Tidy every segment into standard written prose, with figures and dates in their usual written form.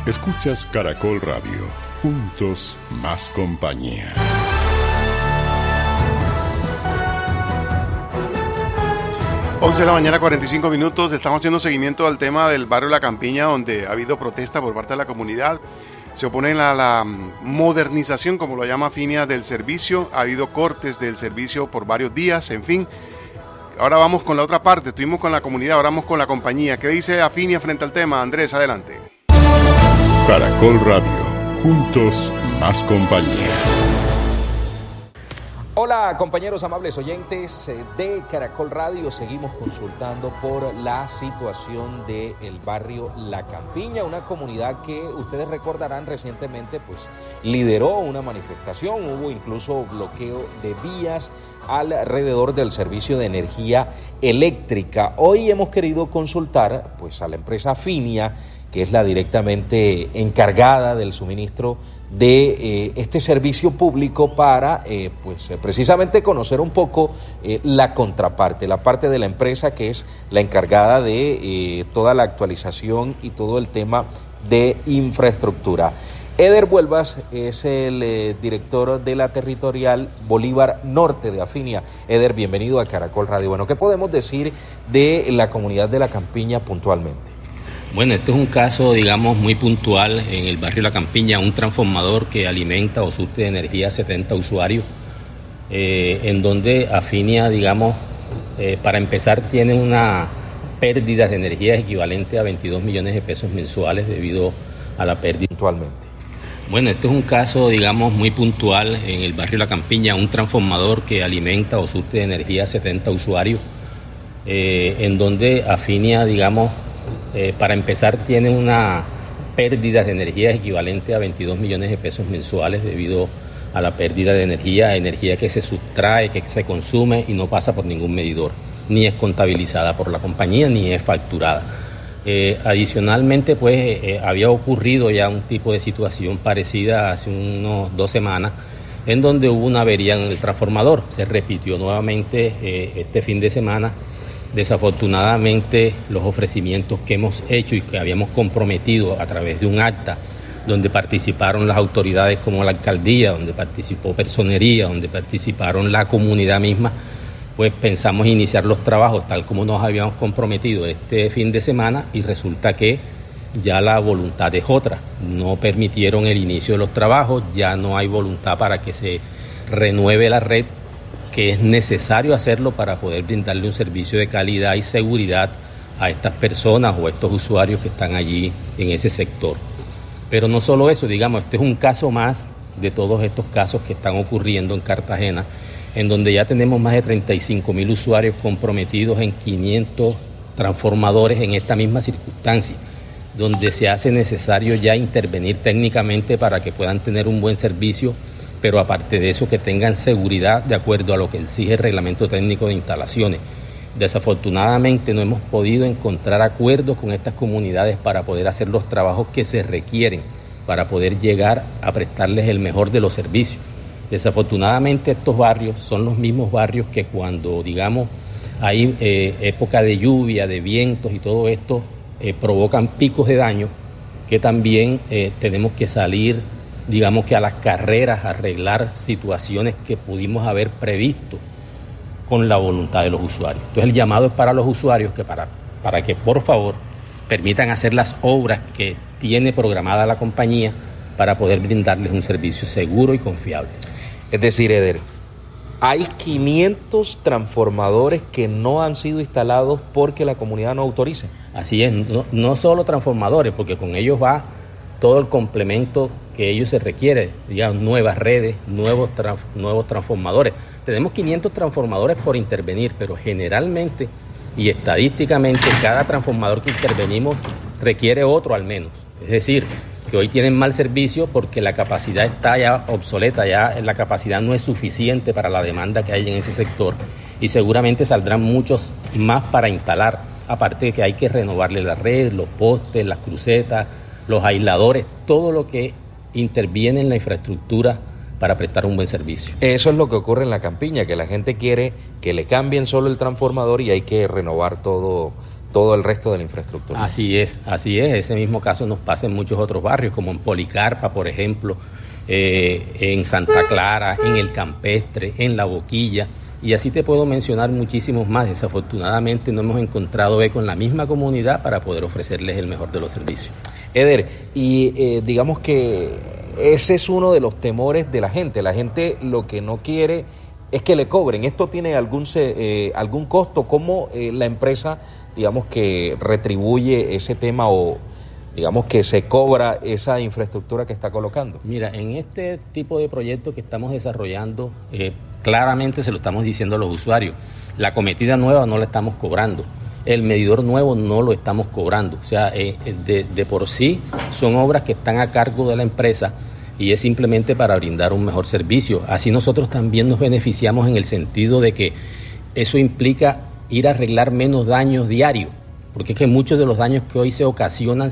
Escuchas Caracol Radio. Juntos más compañía. Once de la mañana, 45 minutos. Estamos haciendo seguimiento al tema del barrio La Campiña, donde ha habido protesta por parte de la comunidad. Se oponen a la modernización, como lo llama Afinia, del servicio. Ha habido cortes del servicio por varios días, en fin. Ahora vamos con la otra parte. Estuvimos con la comunidad, ahora vamos con la compañía. ¿Qué dice Afinia frente al tema? Andrés, adelante. Caracol Radio. Juntos más compañía. Hola compañeros amables oyentes de Caracol Radio, seguimos consultando por la situación del barrio La Campiña, una comunidad que ustedes recordarán recientemente pues lideró una manifestación, hubo incluso bloqueo de vías alrededor del servicio de energía eléctrica. Hoy hemos querido consultar pues a la empresa Afinia, que es la directamente encargada del suministro de este servicio público para precisamente conocer un poco la contraparte, la parte de la empresa que es la encargada de toda la actualización y todo el tema de infraestructura. Eder Vuelvas es el director de la territorial Bolívar Norte de Afinia. Eder, bienvenido a Caracol Radio. Bueno, ¿qué podemos decir de la comunidad de La Campiña puntualmente? Bueno, esto es un caso, digamos, muy puntual en el barrio La Campiña, un transformador que alimenta o surte de energía a 70 usuarios, en donde Afinia, digamos, para empezar, tiene una pérdida de energía equivalente a 22 millones de pesos mensuales debido a la pérdida. Puntualmente. Bueno, esto es un caso, digamos, muy puntual en el barrio La Campiña, un transformador que alimenta o surte de energía a 70 usuarios, en donde Afinia, digamos, para empezar, tiene una pérdida de energía equivalente a 22 millones de pesos mensuales debido a la pérdida de energía que se sustrae, que se consume y no pasa por ningún medidor, ni es contabilizada por la compañía, ni es facturada. Adicionalmente, había ocurrido ya un tipo de situación parecida hace unos 2 semanas, en donde hubo una avería en el transformador. Se repitió nuevamente este fin de semana. Desafortunadamente, los ofrecimientos que hemos hecho y que habíamos comprometido a través de un acta donde participaron las autoridades como la alcaldía, donde participó personería, donde participaron la comunidad misma, pues pensamos iniciar los trabajos tal como nos habíamos comprometido este fin de semana y resulta que ya la voluntad es otra. No permitieron el inicio de los trabajos, ya no hay voluntad para que se renueve la red, que es necesario hacerlo para poder brindarle un servicio de calidad y seguridad a estas personas o a estos usuarios que están allí en ese sector. Pero no solo eso, digamos, este es un caso más de todos estos casos que están ocurriendo en Cartagena, en donde ya tenemos más de 35.000 usuarios comprometidos en 500 transformadores en esta misma circunstancia, donde se hace necesario ya intervenir técnicamente para que puedan tener un buen servicio, pero aparte de eso que tengan seguridad de acuerdo a lo que exige el reglamento técnico de instalaciones. Desafortunadamente no hemos podido encontrar acuerdos con estas comunidades para poder hacer los trabajos que se requieren para poder llegar a prestarles el mejor de los servicios. Desafortunadamente estos barrios son los mismos barrios que cuando, digamos, hay época de lluvia, de vientos y todo esto, provocan picos de daño que también tenemos que salir, digamos que a las carreras, arreglar situaciones que pudimos haber previsto con la voluntad de los usuarios. Entonces el llamado es para los usuarios que para que por favor permitan hacer las obras que tiene programada la compañía para poder brindarles un servicio seguro y confiable. Es decir, Eder, hay 500 transformadores que no han sido instalados porque la comunidad no autoriza. Así es, no solo transformadores, porque con ellos va todo el complemento que ellos se requiere, digamos, nuevas redes, nuevos transformadores. Tenemos 500 transformadores por intervenir, pero generalmente y estadísticamente cada transformador que intervenimos requiere otro al menos. Es decir, que hoy tienen mal servicio porque la capacidad está ya obsoleta, ya la capacidad no es suficiente para la demanda que hay en ese sector y seguramente saldrán muchos más para instalar, aparte de que hay que renovarle la red, los postes, las crucetas, los aisladores, todo lo que interviene en la infraestructura para prestar un buen servicio. Eso es lo que ocurre en La Campiña, que la gente quiere que le cambien solo el transformador y hay que renovar todo todo el resto de la infraestructura. Así es. Ese mismo caso nos pasa en muchos otros barrios, como en Policarpa, por ejemplo, en Santa Clara, en El Campestre, en La Boquilla, y así te puedo mencionar muchísimos más. Desafortunadamente no hemos encontrado eco en la misma comunidad para poder ofrecerles el mejor de los servicios. Eder, y digamos que ese es uno de los temores de la gente. La gente lo que no quiere es que le cobren. ¿Esto tiene algún costo? ¿Cómo la empresa, digamos, que retribuye ese tema o digamos que se cobra esa infraestructura que está colocando? Mira, en este tipo de proyectos que estamos desarrollando, claramente se lo estamos diciendo a los usuarios. La cometida nueva no la estamos cobrando. El medidor nuevo no lo estamos cobrando. O sea, de por sí son obras que están a cargo de la empresa y es simplemente para brindar un mejor servicio. Así nosotros también nos beneficiamos en el sentido de que eso implica ir a arreglar menos daños diarios, porque es que muchos de los daños que hoy se ocasionan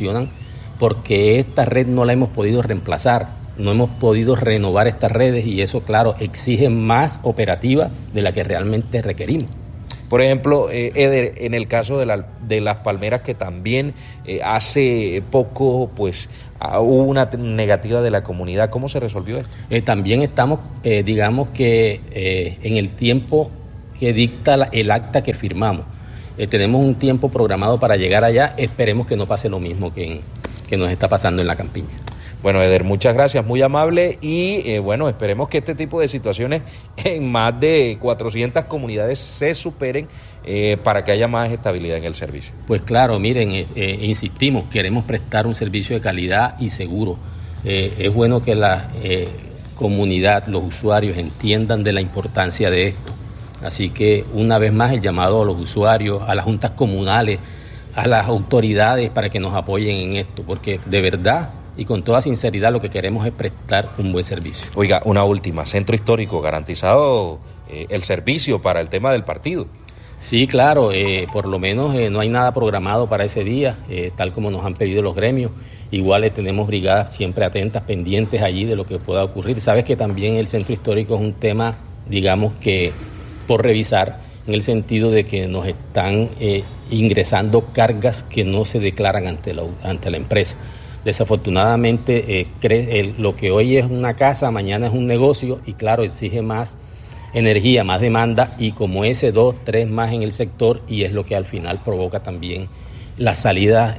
porque esta red no la hemos podido reemplazar, no hemos podido renovar estas redes y eso, claro, exige más operativa de la que realmente requerimos. Por ejemplo, Eder, en el caso de las palmeras, que también hace poco pues hubo una negativa de la comunidad, ¿cómo se resolvió esto? También estamos, digamos que en el tiempo que dicta el acta que firmamos. Tenemos un tiempo programado para llegar allá, esperemos que no pase lo mismo que nos está pasando en la campiña. Bueno, Eder, muchas gracias, muy amable y bueno, esperemos que este tipo de situaciones en más de 400 comunidades se superen para que haya más estabilidad en el servicio. Pues claro, miren, insistimos, queremos prestar un servicio de calidad y seguro. Es bueno que la comunidad, los usuarios entiendan de la importancia de esto. Así que una vez más el llamado a los usuarios, a las juntas comunales, a las autoridades para que nos apoyen en esto, porque de verdad y con toda sinceridad lo que queremos es prestar un buen servicio. Oiga, una última, Centro Histórico, garantizado el servicio para el tema del partido. Sí, claro, por lo menos no hay nada programado para ese día, tal como nos han pedido los gremios. Igual tenemos brigadas siempre atentas, pendientes allí de lo que pueda ocurrir. Sabes que también el Centro Histórico es un tema, digamos que por revisar, en el sentido de que nos están ingresando cargas que no se declaran ante la empresa. Desafortunadamente, lo que hoy es una casa, mañana es un negocio y claro, exige más energía, más demanda y como ese 2, 3 más en el sector y es lo que al final provoca también las salidas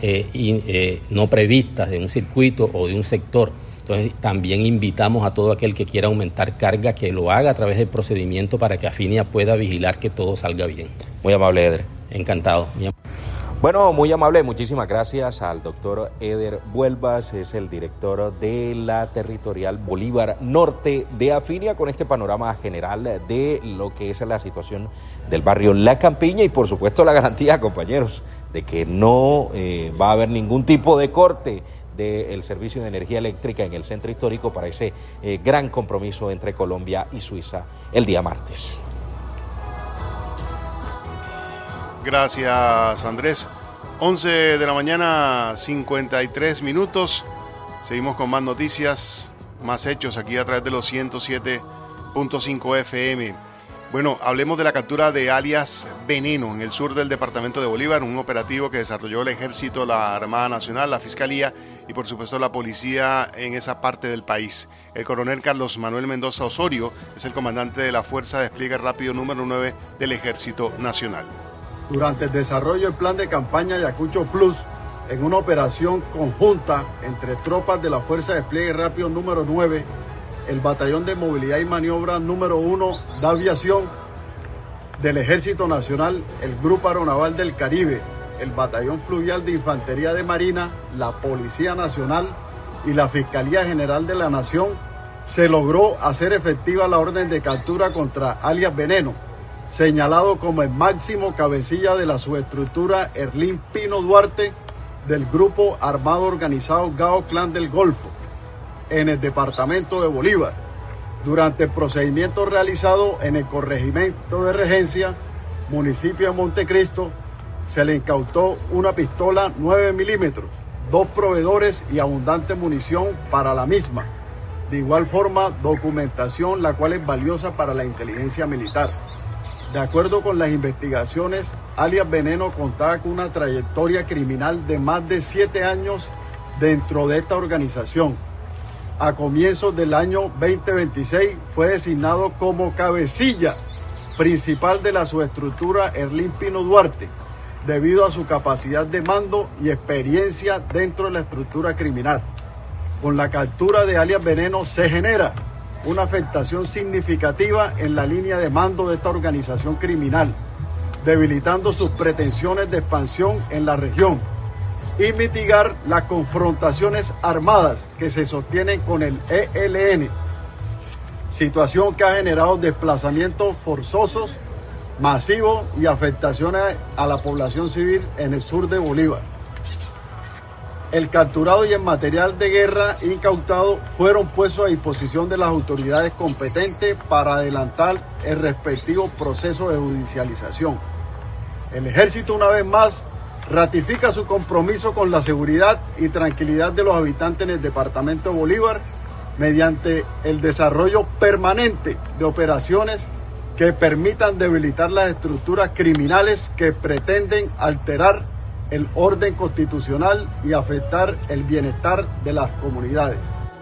no previstas de un circuito o de un sector. Entonces también invitamos a todo aquel que quiera aumentar carga que lo haga a través del procedimiento para que Afinia pueda vigilar que todo salga bien. Muy amable, Eder. Encantado. Bueno, muy amable, muchísimas gracias al doctor Eder Vuelvas, es el director de la Territorial Bolívar Norte de Afinia, con este panorama general de lo que es la situación del barrio La Campiña y por supuesto la garantía, compañeros, de que no va a haber ningún tipo de corte del servicio de energía eléctrica en el centro histórico para ese gran compromiso entre Colombia y Suiza el día martes. Gracias, Andrés. 11 de la mañana, 53 minutos. Seguimos con más noticias, más hechos aquí a través de los 107.5 FM. Bueno, hablemos de la captura de alias Veneno en el sur del departamento de Bolívar, un operativo que desarrolló el Ejército, la Armada Nacional, la Fiscalía y por supuesto la Policía en esa parte del país. El coronel Carlos Manuel Mendoza Osorio es el comandante de la Fuerza de Despliegue Rápido número 9 del Ejército Nacional. Durante el desarrollo del plan de campaña Ayacucho Plus, en una operación conjunta entre tropas de la Fuerza de Despliegue Rápido número 9, el Batallón de Movilidad y Maniobra número 1 de Aviación del Ejército Nacional, el Grupo Aeronaval del Caribe, el Batallón Fluvial de Infantería de Marina, la Policía Nacional y la Fiscalía General de la Nación, se logró hacer efectiva la orden de captura contra alias Veneno, señalado como el máximo cabecilla de la subestructura Erlín Pino Duarte del Grupo Armado Organizado Gao Clan del Golfo, en el departamento de Bolívar. Durante el procedimiento realizado en el corregimiento de Regencia, municipio de Montecristo, se le incautó una pistola 9 milímetros, 2 proveedores y abundante munición para la misma. De igual forma, documentación la cual es valiosa para la inteligencia militar. De acuerdo con las investigaciones, alias Veneno contaba con una trayectoria criminal de más de 7 años dentro de esta organización. A comienzos del año 2026 fue designado como cabecilla principal de la subestructura Erlín Pino Duarte, debido a su capacidad de mando y experiencia dentro de la estructura criminal. Con la captura de alias Veneno se genera una afectación significativa en la línea de mando de esta organización criminal, debilitando sus pretensiones de expansión en la región y mitigar las confrontaciones armadas que se sostienen con el ELN, situación que ha generado desplazamientos forzosos, masivos y afectaciones a la población civil en el sur de Bolívar. El capturado y el material de guerra incautado fueron puestos a disposición de las autoridades competentes para adelantar el respectivo proceso de judicialización. El Ejército, una vez más, ratifica su compromiso con la seguridad y tranquilidad de los habitantes en el departamento de Bolívar mediante el desarrollo permanente de operaciones que permitan debilitar las estructuras criminales que pretenden alterar el orden constitucional y afectar el bienestar de las comunidades.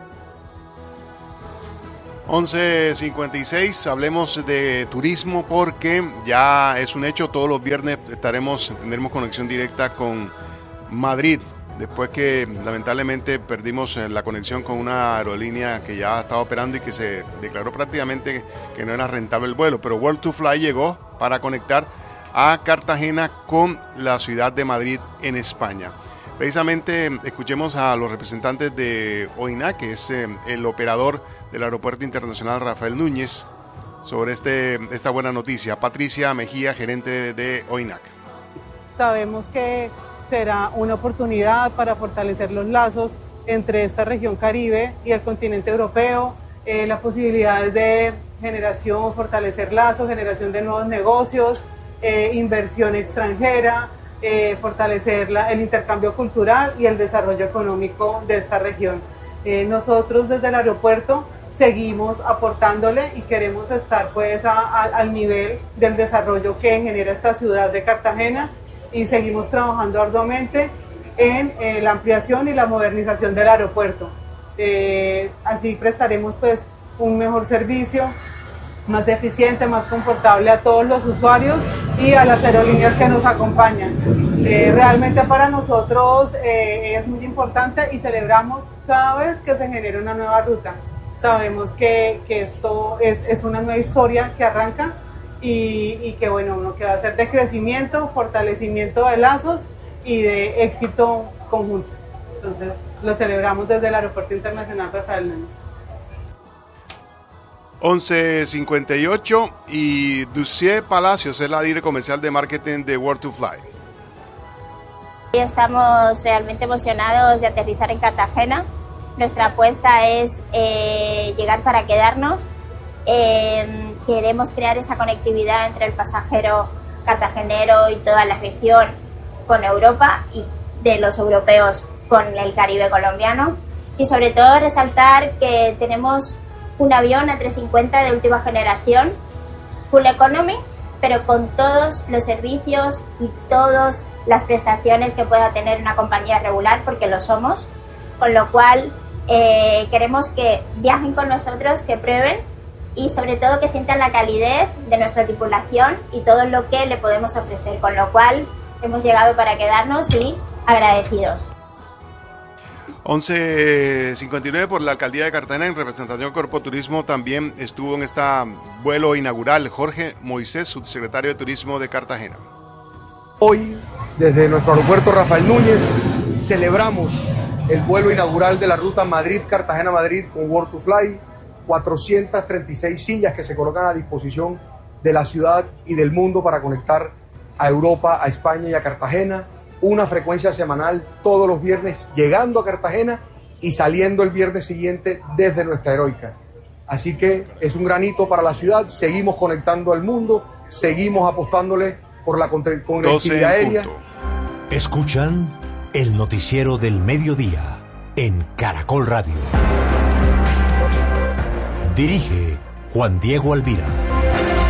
11:56, hablemos de turismo porque ya es un hecho, todos los viernes tendremos conexión directa con Madrid, después que lamentablemente perdimos la conexión con una aerolínea que ya estaba operando y que se declaró prácticamente que no era rentable el vuelo, pero World2Fly llegó para conectar a Cartagena con la ciudad de Madrid en España. Precisamente escuchemos a los representantes de OINAC, que es el operador del Aeropuerto Internacional Rafael Núñez, sobre esta buena noticia. Patricia Mejía, gerente de OINAC. Sabemos que será una oportunidad para fortalecer los lazos entre esta región Caribe y el continente europeo, las posibilidades de generación, fortalecer lazos, generación de nuevos negocios, inversión extranjera, fortalecer el intercambio cultural y el desarrollo económico de esta región. Nosotros desde el aeropuerto seguimos aportándole y queremos estar pues al nivel del desarrollo que genera esta ciudad de Cartagena y seguimos trabajando arduamente en la ampliación y la modernización del aeropuerto. Así prestaremos pues un mejor servicio, más eficiente, más confortable a todos los usuarios y a las aerolíneas que nos acompañan. Realmente para nosotros es muy importante y celebramos cada vez que se genera una nueva ruta. Sabemos que esto es una nueva historia que arranca y que bueno, uno que va a ser de crecimiento, fortalecimiento de lazos y de éxito conjunto. Entonces lo celebramos desde el Aeropuerto Internacional Rafael Núñez. 11:58 y Ducier Palacios es la líder comercial de marketing de World2Fly. Estamos realmente emocionados de aterrizar en Cartagena. Nuestra apuesta es llegar para quedarnos. Queremos crear esa conectividad entre el pasajero cartagenero y toda la región con Europa y de los europeos con el Caribe colombiano. Y sobre todo resaltar que tenemos un avión A350 de última generación, full economy, pero con todos los servicios y todas las prestaciones que pueda tener una compañía regular, porque lo somos, con lo cual queremos que viajen con nosotros, que prueben y sobre todo que sientan la calidez de nuestra tripulación y todo lo que le podemos ofrecer, con lo cual hemos llegado para quedarnos y agradecidos. 11:59 por la Alcaldía de Cartagena, en representación del Corpo Turismo también estuvo en este vuelo inaugural Jorge Moisés, subsecretario de Turismo de Cartagena. Hoy, desde nuestro aeropuerto Rafael Núñez, celebramos el vuelo inaugural de la ruta Madrid-Cartagena-Madrid con World2Fly, 436 sillas que se colocan a disposición de la ciudad y del mundo para conectar a Europa, a España y a Cartagena. Una frecuencia semanal todos los viernes, llegando a Cartagena y saliendo el viernes siguiente desde nuestra heroica. Así que es un granito para la ciudad, seguimos conectando al mundo, seguimos apostándole por la conectividad aérea. Escuchan el noticiero del mediodía en Caracol Radio. Dirige Juan Diego Alvira.